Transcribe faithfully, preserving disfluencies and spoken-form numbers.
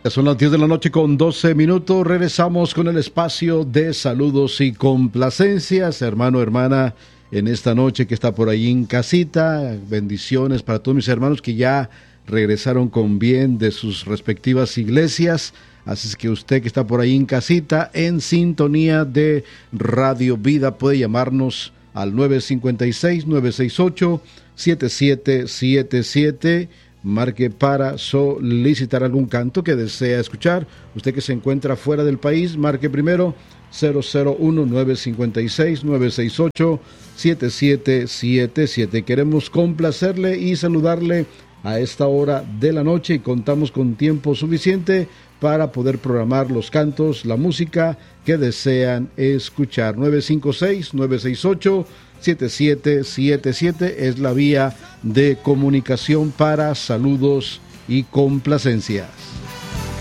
Son las diez de la noche con doce minutos. Regresamos con el espacio de saludos y complacencias. Hermano, hermana, en esta noche que está por ahí en casita, bendiciones para todos mis hermanos que ya regresaron con bien de sus respectivas iglesias. Así es que usted que está por ahí en casita, en sintonía de Radio Vida, puede llamarnos al nueve cinco seis, nueve seis ocho, siete siete siete siete. Marque para solicitar algún canto que desea escuchar. Usted que se encuentra fuera del país, marque primero cero cero uno, nueve cinco seis, nueve seis ocho, siete siete siete siete. Queremos complacerle y saludarle a esta hora de la noche y contamos con tiempo suficiente para poder programar los cantos, la música que desean escuchar. nueve cinco seis, nueve seis ocho, siete siete siete siete es la vía de comunicación para saludos y complacencias.